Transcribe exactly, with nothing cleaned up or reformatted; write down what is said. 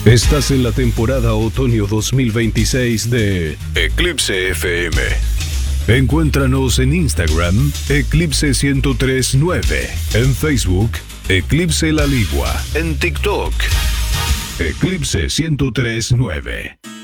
Estás en la temporada otoño dos mil veintiséis de Eclipse F M. Encuéntranos en Instagram, Eclipse ciento tres punto nueve, en Facebook, Eclipse La Ligua, en TikTok, Eclipse ciento tres punto nueve.